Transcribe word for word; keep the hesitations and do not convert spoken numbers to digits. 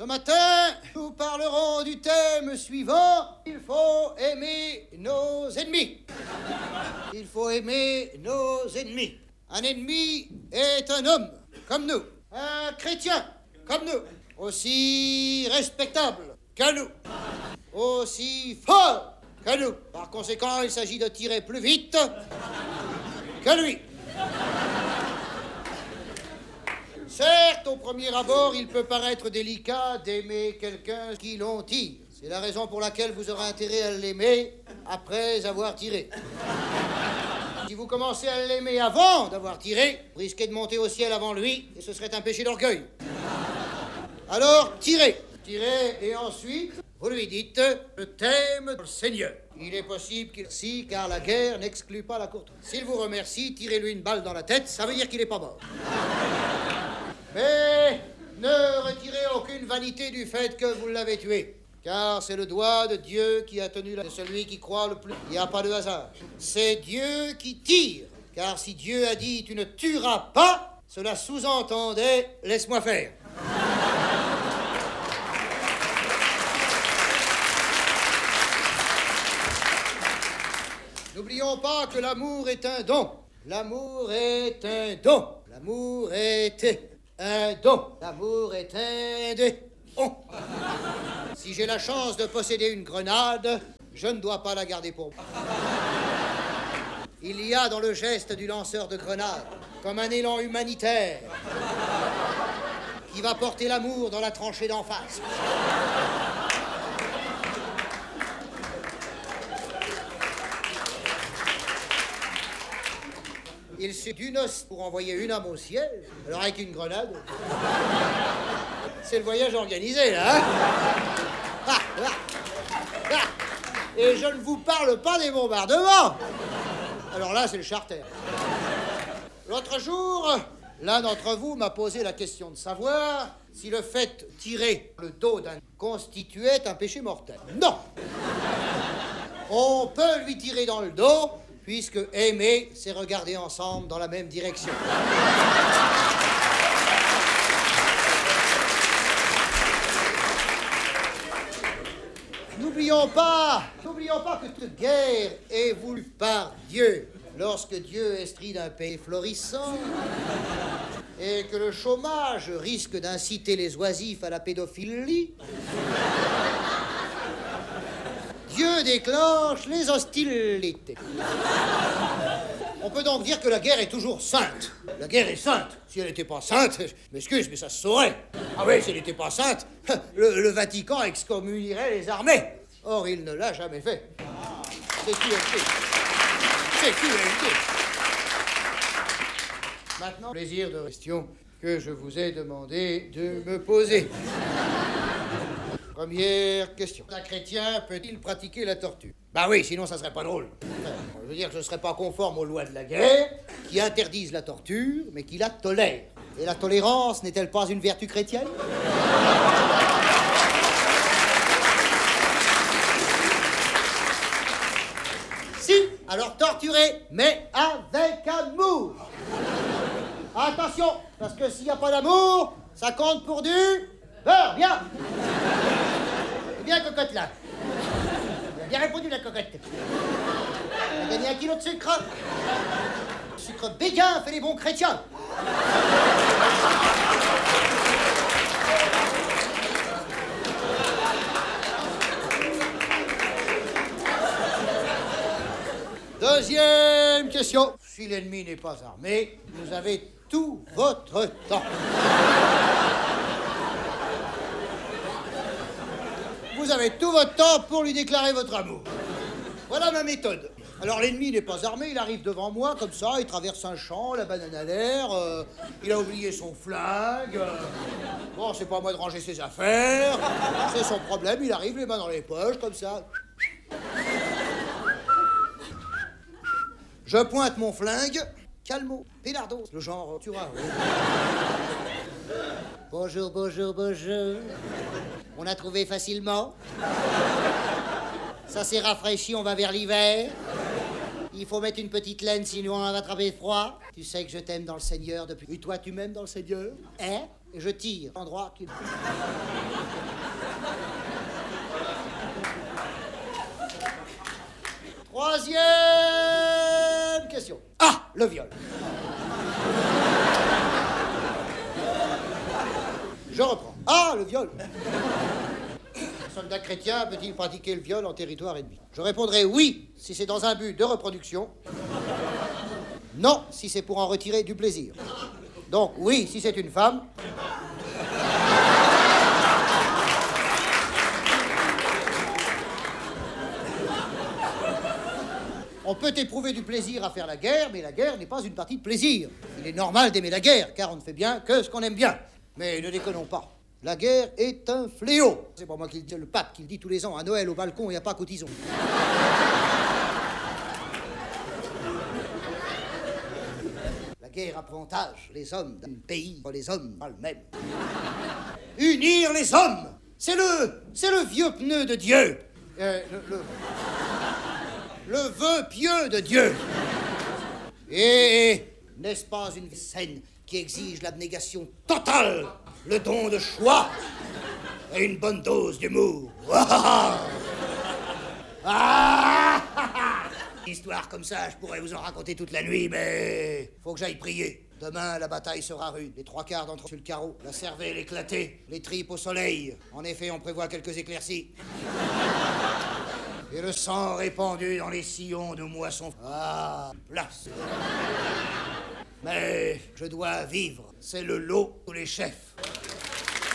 Ce matin, nous parlerons du thème suivant. Il faut aimer nos ennemis. Il faut aimer nos ennemis. Un ennemi est un homme, comme nous. Un chrétien, comme nous. Aussi respectable que nous. Aussi fort que nous. Par conséquent, il s'agit de tirer plus vite que lui. Certes, au premier abord, il peut paraître délicat d'aimer quelqu'un qui l'on tire. C'est la raison pour laquelle vous aurez intérêt à l'aimer après avoir tiré. Si vous commencez à l'aimer avant d'avoir tiré, vous risquez de monter au ciel avant lui, et ce serait un péché d'orgueil. Alors, tirez. Tirez, et ensuite, vous lui dites « Je t'aime, le Seigneur ». Il est possible qu'il si, car la guerre n'exclut pas la courtoisie. S'il vous remercie, tirez-lui une balle dans la tête, ça veut dire qu'il n'est pas mort. Mais ne retirez aucune vanité du fait que vous l'avez tué. Car c'est le doigt de Dieu qui a tenu la... de celui qui croit le plus. Il n'y a pas de hasard. C'est Dieu qui tire. Car si Dieu a dit « tu ne tueras pas », cela sous-entendait « laisse-moi faire ». N'oublions pas que l'amour est un don. L'amour est un don. L'amour est un don. L'amour est un don. Si j'ai la chance de posséder une grenade, je ne dois pas la garder pour moi. Il y a dans le geste du lanceur de grenade comme un élan humanitaire qui va porter l'amour dans la tranchée d'en face. Il suffit d'une os pour envoyer une âme au ciel. Alors avec une grenade, c'est le voyage organisé, là, hein? Ah, ah, ah. Et je ne vous parle pas des bombardements. Alors là, c'est le charter. L'autre jour, l'un d'entre vous m'a posé la question de savoir si le fait de tirer le dos d'un constituait un péché mortel. Non. On peut lui tirer dans le dos, puisque aimer, c'est regarder ensemble dans la même direction. N'oublions pas, n'oublions pas que toute guerre est voulue par Dieu. Lorsque Dieu estrie d'un pays florissant et que le chômage risque d'inciter les oisifs à la pédophilie, Dieu déclenche les hostilités. On peut donc dire que la guerre est toujours sainte. La guerre est sainte. Si elle n'était pas sainte, je m'excuse, mais ça se saurait. Ah oui, si elle n'était pas sainte, le, le Vatican excommunierait les armées. Or, il ne l'a jamais fait. C'est Q L T. C'est Q L T. Maintenant, plaisir de question que je vous ai demandé de me poser. Première question. Un chrétien peut-il pratiquer la torture? Bah oui, sinon ça serait pas drôle. Je veux dire que je ne serais pas conforme aux lois de la guerre, qui interdisent la torture, mais qui la tolèrent. Et la tolérance n'est-elle pas une vertu chrétienne? Si, alors torturez, mais avec amour. Attention, parce que s'il n'y a pas d'amour, ça compte pour du beurre, bien. Bien, cocotte, là. Bien répondu, la cocotte. On a gagné un kilo de sucre. Sucre béguin fait les bons chrétiens. Deuxième question. Si l'ennemi n'est pas armé, vous avez tout votre temps. Vous avez tout votre temps pour lui déclarer votre amour. Voilà ma méthode. Alors l'ennemi n'est pas armé, il arrive devant moi comme ça, il traverse un champ, la banane à l'air, euh, il a oublié son flingue. Euh, bon, c'est pas à moi de ranger ses affaires, c'est son problème, il arrive les mains dans les poches comme ça. Je pointe mon flingue, calmo, pélardos, le genre, tu vois. Oui. Bonjour, bonjour, bonjour. On a trouvé facilement. Ça s'est rafraîchi, on va vers l'hiver. Il faut mettre une petite laine, sinon on va attraper froid. Tu sais que je t'aime dans le Seigneur depuis... Et toi, tu m'aimes dans le Seigneur? Hein? et je tire l'endroit qu'il... Troisième question. Ah, le viol. Je reprends. Ah, le viol. Un soldat chrétien peut-il pratiquer le viol en territoire ennemi? Je répondrai oui, si c'est dans un but de reproduction. Non, si c'est pour en retirer du plaisir. Donc oui, si c'est une femme. On peut éprouver du plaisir à faire la guerre, mais la guerre n'est pas une partie de plaisir. Il est normal d'aimer la guerre, car on ne fait bien que ce qu'on aime bien. Mais ne déconnons pas. La guerre est un fléau. C'est pas moi qui le dis, c'est le pape qui le dit tous les ans à Noël au balcon et à Pâques au tison. La guerre avantage les hommes d'un pays, les hommes pas le même. Unir les hommes, c'est le, c'est le vieux pneu de Dieu. Euh, le, le, le vœu pieux de Dieu. Et n'est-ce pas une scène qui exige l'abnégation totale, le don de choix et une bonne dose d'humour? Ah, histoire comme ça, je pourrais vous en raconter toute la nuit, mais faut que j'aille prier. Demain, la bataille sera rude. Les trois quarts d'entre eux sur le carreau, la cervelle éclatée, les tripes au soleil. En effet, on prévoit quelques éclaircies. Et le sang répandu dans les sillons de moissons. Ah, place. Mais je dois vivre. C'est le lot de tous les chefs.